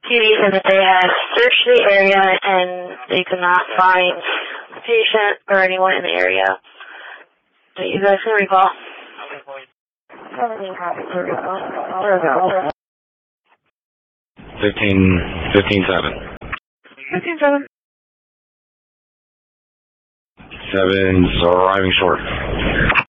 PD said that they had searched the area and they could not find the patient or anyone in the area. So you guys can recall. 15-7. 15-7. 7's arriving short.